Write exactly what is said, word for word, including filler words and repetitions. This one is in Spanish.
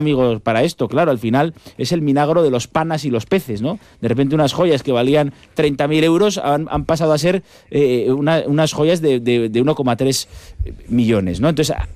amigos para esto, claro, al final es el milagro de los panas y los peces, ¿no? De repente unas joyas que valían treinta mil euros han, han pasado a ser eh, una, unas joyas de, de, de uno coma tres millones, ¿no? Entonces